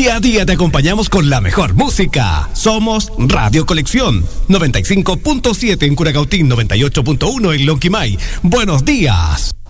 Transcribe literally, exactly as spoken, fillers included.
Día a día te acompañamos con la mejor música. Somos Radio Colección, noventa y cinco punto siete en Curacautín, noventa y ocho punto uno en Lonquimay. Buenos días.